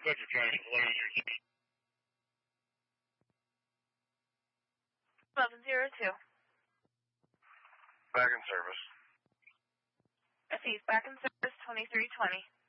Good, you're trying to learn your speed. 1102. Back in service. East back in service 2320.